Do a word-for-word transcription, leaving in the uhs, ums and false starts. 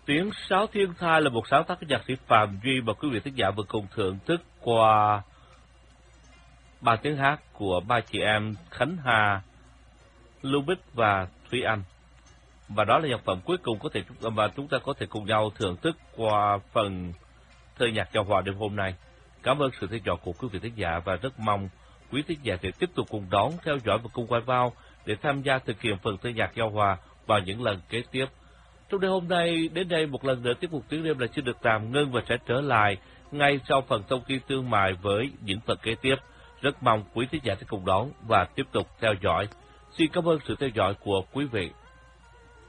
Tiếng Sáo Thiên Thai là một sáng tác của nhạc sĩ Phạm Duy mà quý vị thính giả vừa cùng thưởng thức qua ban tiếng hát của ba chị em Khánh Hà, Lưu Bích và Thúy Anh. Và đó là nhạc phẩm cuối cùng có thể mà chúng ta có thể cùng nhau thưởng thức qua phần thơ nhạc giao hòa đêm hôm nay. Cảm ơn sự theo dõi của quý vị thính giả và rất mong quý thính giả sẽ tiếp tục cùng đón theo dõi và cùng quay vào để tham gia thực hiện phần thơ nhạc giao hòa vào những lần kế tiếp. Trong đêm hôm nay, đến đây một lần nữa tiếp mục tiếng đêm là chưa được tạm ngưng và sẽ trở lại ngay sau phần thông tin thương mại với những phần kế tiếp. Rất mong quý thính giả sẽ cùng đón và tiếp tục theo dõi. Xin cảm ơn sự theo dõi của quý vị.